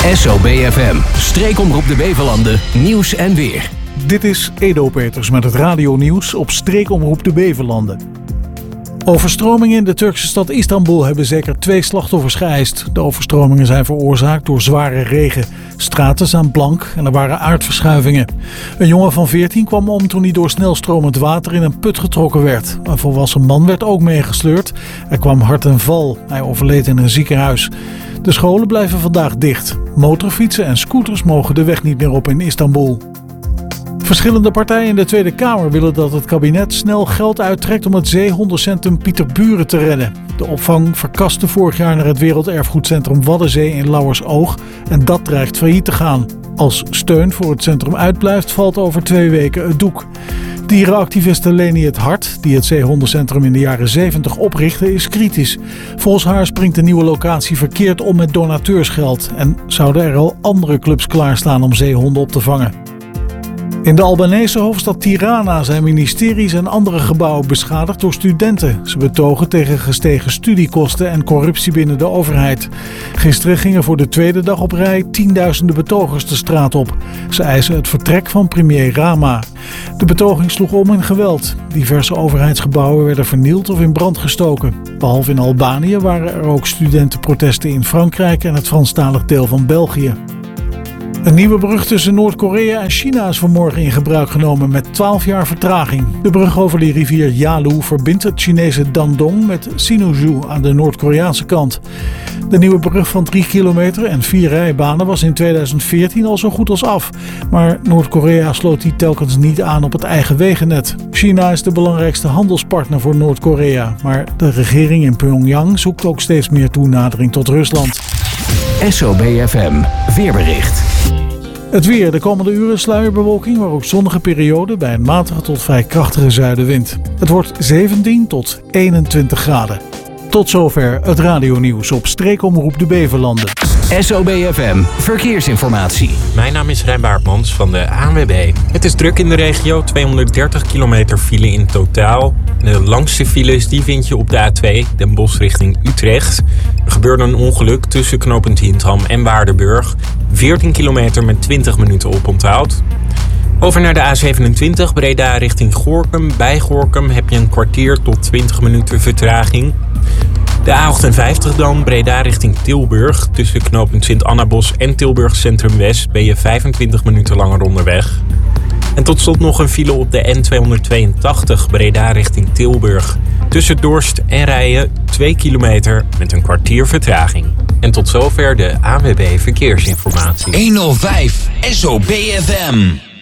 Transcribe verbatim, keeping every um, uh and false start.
S O B F M, streekomroep de Bevelanden, nieuws en weer. Dit is Edo Peters met het radionieuws op streekomroep de Bevelanden. Overstromingen in de Turkse stad Istanbul hebben zeker twee slachtoffers geëist. De overstromingen zijn veroorzaakt door zware regen. Straten staan blank en er waren aardverschuivingen. Een jongen van veertien kwam om toen hij door snelstromend water in een put getrokken werd. Een volwassen man werd ook meegesleurd. Er kwam hard en val. Hij overleed in een ziekenhuis. De scholen blijven vandaag dicht. Motorfietsen en scooters mogen de weg niet meer op in Istanbul. Verschillende partijen in de Tweede Kamer willen dat het kabinet snel geld uittrekt om het zeehondencentrum Pieterburen te redden. De opvang verkaste vorig jaar naar het werelderfgoedcentrum Waddenzee in Lauwersoog en dat dreigt failliet te gaan. Als steun voor het centrum uitblijft, valt over twee weken het doek. Dierenactiviste Leni het Hart, die het zeehondencentrum in de jaren zeventig oprichtte, is kritisch. Volgens haar springt de nieuwe locatie verkeerd om met donateursgeld en zouden er al andere clubs klaarstaan om zeehonden op te vangen. In de Albanese hoofdstad Tirana zijn ministeries en andere gebouwen beschadigd door studenten. Ze betogen tegen gestegen studiekosten en corruptie binnen de overheid. Gisteren gingen voor de tweede dag op rij tienduizenden betogers de straat op. Ze eisen het vertrek van premier Rama. De betoging sloeg om in geweld. Diverse overheidsgebouwen werden vernield of in brand gestoken. Behalve in Albanië waren er ook studentenprotesten in Frankrijk en het Franstalig deel van België. Een nieuwe brug tussen Noord-Korea en China is vanmorgen in gebruik genomen met twaalf jaar vertraging. De brug over de rivier Yalu verbindt het Chinese Dandong met Sinuiju aan de Noord-Koreaanse kant. De nieuwe brug van drie kilometer en vier rijbanen was in tweeduizend veertien al zo goed als af. Maar Noord-Korea sloot die telkens niet aan op het eigen wegennet. China is de belangrijkste handelspartner voor Noord-Korea. Maar de regering in Pyongyang zoekt ook steeds meer toenadering tot Rusland. S O B F M, weerbericht. Het weer. De komende uren sluierbewolking, maar ook zonnige periode bij een matige tot vrij krachtige zuidenwind. Het wordt zeventien tot eenentwintig graden. Tot zover het radionieuws op streekomroep de Bevelanden. S O B F M, verkeersinformatie. Mijn naam is Rijn Baartmans van de A N W B. Het is druk in de regio, tweehonderddertig kilometer file in totaal. De langste files die vind je op de A twee, Den Bosch richting Utrecht. Er gebeurde een ongeluk tussen knooppunt Hintham en Waardenburg. veertien kilometer met twintig minuten oponthoud. Over naar de A zevenentwintig, Breda richting Gorinchem. Bij Gorinchem heb je een kwartier tot twintig minuten vertraging. De A achtenvijftig dan, Breda richting Tilburg. Tussen knooppunt Sint-Annabos en Tilburg Centrum West ben je vijfentwintig minuten langer onderweg. En tot slot nog een file op de N tweehonderdtweeëntachtig, Breda richting Tilburg. Tussen Dorst en Rijen twee kilometer met een kwartier vertraging. En tot zover de A N W B Verkeersinformatie. honderdvijf S O B F M.